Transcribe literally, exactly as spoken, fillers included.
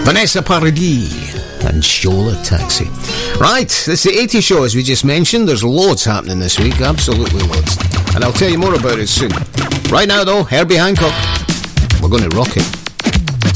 Vanessa Paradis and Shola Taxi. Right, this is the eighties show, as we just mentioned. There's loads happening this week, absolutely loads. And I'll tell you more about it soon. Right now, though, Herbie Hancock. We're going to rock it.